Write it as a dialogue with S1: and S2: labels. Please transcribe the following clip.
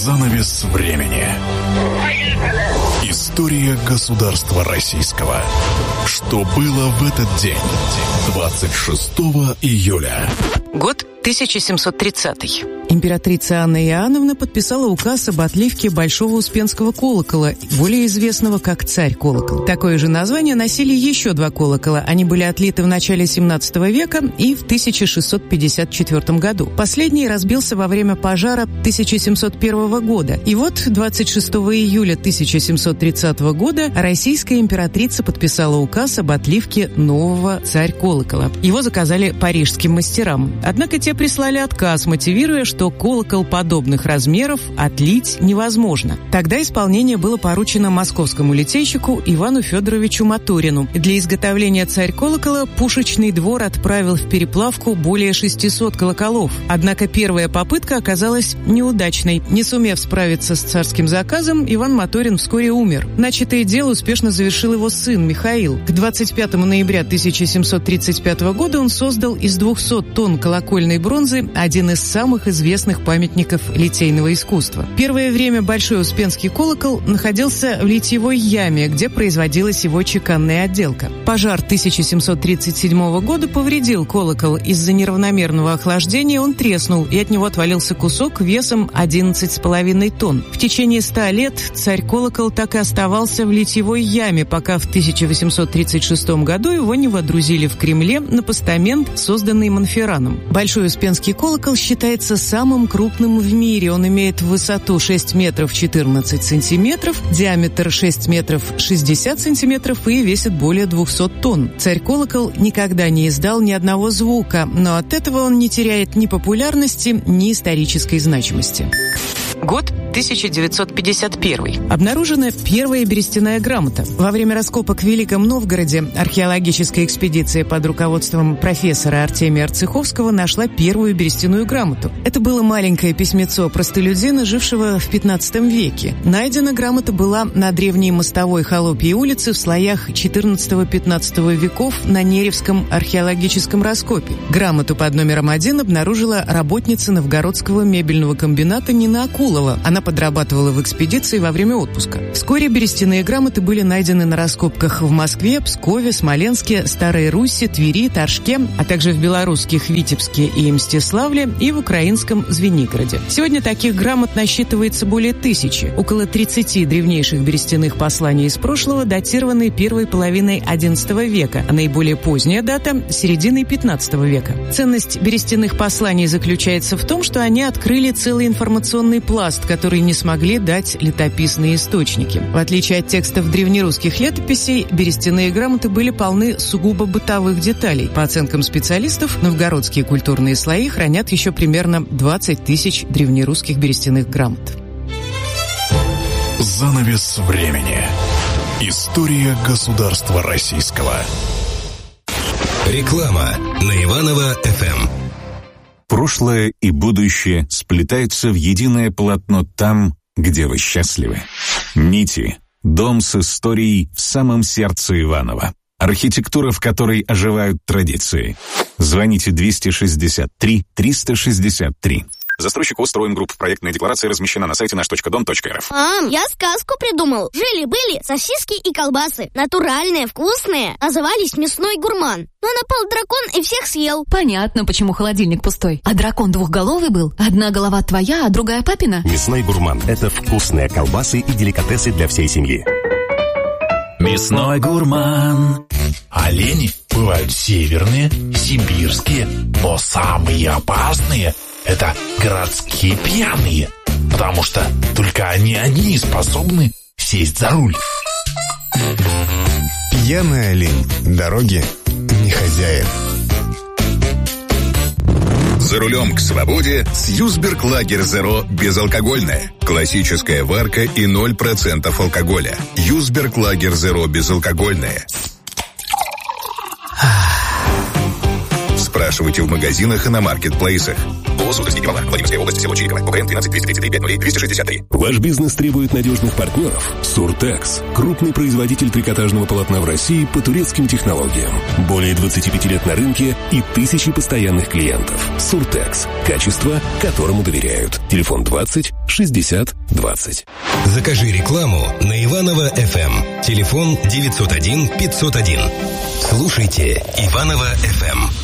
S1: Занавес времени. История государства российского. Что было в этот день, 26 июля?
S2: Год 1730.
S3: Императрица Анна Иоанновна подписала указ об отливке Большого Успенского колокола, более известного как Царь-колокол. Такое же название носили еще два колокола. Они были отлиты в начале 17 века и в 1654 году. Последний разбился во время пожара 1701 года. И вот 26 июля 1730 года российская императрица подписала указ об отливке нового Царь-колокола. Его заказали парижским мастерам. Однако те прислали отказ, мотивируя, что колокол подобных размеров отлить невозможно. Тогда исполнение было поручено московскому литейщику Ивану Федоровичу Моторину. Для изготовления Царь-колокола пушечный двор отправил в переплавку более 600 колоколов. Однако первая попытка оказалась неудачной. Не сумев справиться с царским заказом, Иван Моторин вскоре умер. Начатое дело успешно завершил его сын Михаил. К 25 ноября 1735 года он создал из 200 тонн колокольной бронзы один из самых известных памятников литейного искусства. Первое время Большой Успенский колокол находился в литьевой яме, где производилась его чеканная отделка. Пожар 1737 года повредил колокол. Из-за неравномерного охлаждения он треснул, и от него отвалился кусок весом 11,5 тонн. В течение 100 лет Царь-колокол так и оставался в литьевой яме, пока в 1836 году его не водрузили в Кремле на постамент, созданный Монферраном. Большой Успенский колокол считается самым крупным в мире. Он имеет высоту 6 метров 14 сантиметров, диаметр 6 метров 60 сантиметров и весит более 200 тонн. Царь-колокол никогда не издал ни одного звука, но от этого он не теряет ни популярности, ни исторической значимости.
S2: Год 1951.
S3: Обнаружена первая берестяная грамота. Во время раскопок в Великом Новгороде археологическая экспедиция под руководством профессора Артемия Арцеховского нашла первую берестяную грамоту. Это было маленькое письмецо простолюдина, жившего в 15 веке. Найдена грамота была на древней мостовой Холопьей улице в слоях 14-15 веков на Неревском археологическом раскопе. Грамоту под номером 1 обнаружила работница Новгородского мебельного комбината Нина Акулова. Она подрабатывала в экспедиции во время отпуска. Вскоре берестяные грамоты были найдены на раскопках в Москве, Пскове, Смоленске, Старой Русси, Твери, Торжке, а также в белорусских Витебске и Мстиславле и в украинском Звенигороде. Сегодня таких грамот насчитывается более 1000. Около 30 древнейших берестяных посланий из прошлого датированы первой половиной XI века, а наиболее поздняя дата – серединой XV века. Ценность берестяных посланий заключается в том, что они открыли целый информационный пласт, который не смогли дать летописные источники. В отличие от текстов древнерусских летописей, берестяные грамоты были полны сугубо бытовых деталей. По оценкам специалистов, новгородские культурные слои хранят еще примерно 20 тысяч древнерусских берестяных грамот.
S1: Занавес времени. История государства российского.
S4: Реклама на Иваново-ФМ.
S5: Прошлое и будущее сплетаются в единое полотно там, где вы счастливы. Нити. Дом с историей в самом сердце Иваново. Архитектура, в которой оживают традиции. Звоните 263 363. Застройщик «Устроим-групп». Проектная декларация размещена на сайте наш.дом.рф.
S6: Мам, я сказку придумал. Жили-были сосиски и колбасы. Натуральные, вкусные. Назывались «Мясной гурман». Но напал дракон и всех съел.
S7: Понятно, почему холодильник пустой. А дракон двухголовый был? Одна голова твоя, а другая папина?
S8: «Мясной гурман» — это вкусные колбасы и деликатесы для всей семьи.
S9: Мясной гурман. Олени бывают северные, сибирские, но самые опасные — это городские пьяные, потому что только они одни способны сесть за руль.
S10: Пьяный олень. Дороги не хозяин.
S4: За рулем к свободе с Юсберг Лагер Зеро безалкогольное. Классическая варка и 0% алкоголя. Юсберг Лагер Зеро безалкогольное. Спрашивайте в магазинах и на маркетплейсах. ООО «Узники-Павла», Владимирская область, село Чириково, УКН 12 233 50 263.
S11: Ваш бизнес требует надежных партнеров? Суртекс – крупный производитель трикотажного полотна в России по турецким технологиям. Более 25 лет на рынке и тысячи постоянных клиентов. Суртекс – качество, которому доверяют. Телефон 20 60 20.
S12: Закажи рекламу на Иваново ФМ. Телефон 901 501. Слушайте Иваново ФМ.